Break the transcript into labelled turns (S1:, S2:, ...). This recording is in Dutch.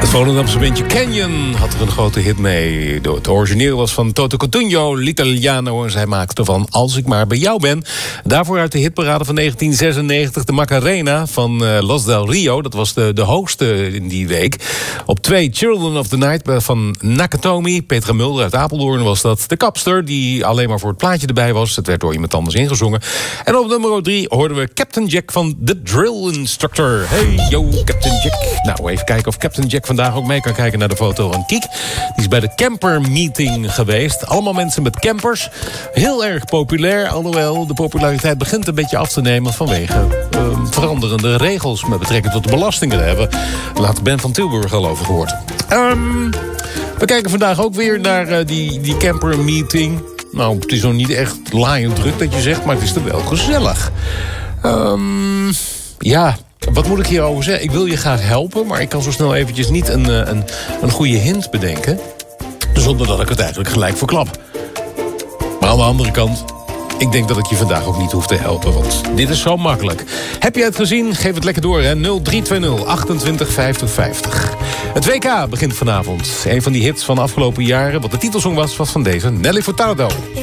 S1: Het Volendamse bandje Canyon had er een grote hit mee. Het origineel was van Toto Cutugno, l'Italiano. En zij maakte van Als ik maar bij jou ben. Daarvoor uit de hitparade van 1996 de Macarena van Los Del Rio. Dat was de hoogste in die week. Op 2 Children of the Night van Nakatomi. Petra Mulder uit Apeldoorn was dat. De kapster, die alleen maar voor het plaatje erbij was. Het werd door iemand anders ingezongen. En op nummer 3 hoorden we Captain Jack van The Drill Instructor. Hey, yo, Captain Jack. Nou, even kijken of Captain Jack vandaag ook mee kan kijken naar de foto van Kiek. Die is bij de camper meeting geweest. Allemaal mensen met campers. Heel erg populair, alhoewel de populariteit begint een beetje af te nemen vanwege veranderende regels met betrekking tot de belastingen. Daar hebben laat Ben van Tilburg al over gehoord. We kijken vandaag ook weer naar die camper meeting. Nou, het is nog niet echt laaiend druk dat je zegt, maar het is er wel gezellig. Ja, wat moet ik hierover zeggen? Ik wil je graag helpen, maar ik kan zo snel eventjes niet een goede hint bedenken. Zonder dat ik het eigenlijk gelijk verklap. Maar aan de andere kant, ik denk dat ik je vandaag ook niet hoef te helpen, want dit is zo makkelijk. Heb je het gezien? Geef het lekker door, hè? 0320 28 50 50. Het WK begint vanavond. Een van die hits van de afgelopen jaren, wat de titelsong was van deze Nelly Furtado.